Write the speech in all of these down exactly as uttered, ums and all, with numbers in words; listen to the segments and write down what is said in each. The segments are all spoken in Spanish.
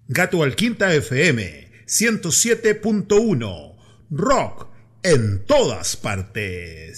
Gato al Quinta F M ciento siete punto uno. Rock en todas partes.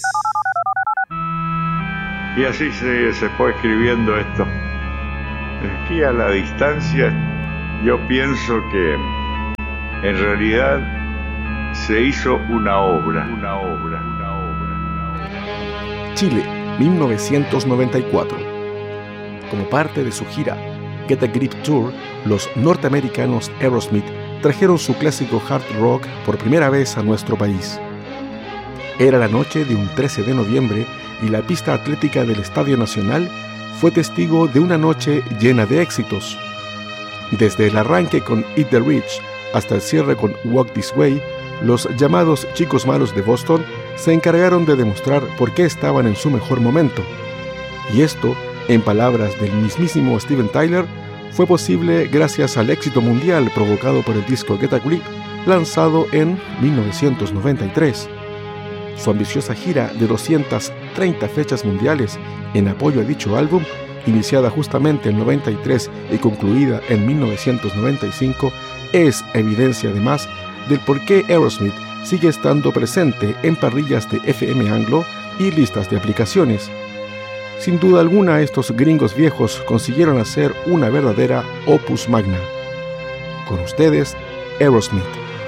Y así se, se fue escribiendo esto. Aquí a la distancia yo pienso que en realidad se hizo una obra, una obra, una obra, una obra. Chile, mil novecientos noventa y cuatro. Como parte de su gira Get a Grip Tour, los norteamericanos Aerosmith trajeron su clásico hard rock por primera vez a nuestro país. Era la noche de un trece de noviembre y la pista atlética del Estadio Nacional fue testigo de una noche llena de éxitos. Desde el arranque con Eat the Rich hasta el cierre con Walk This Way, los llamados Chicos Malos de Boston se encargaron de demostrar por qué estaban en su mejor momento. Y esto, en palabras del mismísimo Steven Tyler, fue posible gracias al éxito mundial provocado por el disco Get a Grip, lanzado en mil novecientos noventa y tres. Su ambiciosa gira de doscientas treinta fechas mundiales en apoyo a dicho álbum, iniciada justamente en noventa y tres y concluida en mil novecientos noventa y cinco, es evidencia además del por qué Aerosmith sigue estando presente en parrillas de F M Anglo y listas de aplicaciones. Sin duda alguna, estos gringos viejos consiguieron hacer una verdadera opus magna. Con ustedes, Aerosmith.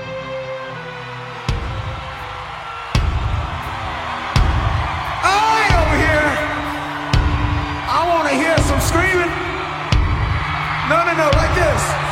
All right, over here. I want to hear some screaming. No, no, no, like this.